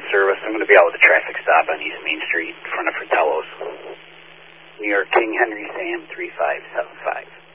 service. I'm going to be out with a traffic stop on East Main Street in front of Fratello's. New York King Henry Sam 3575.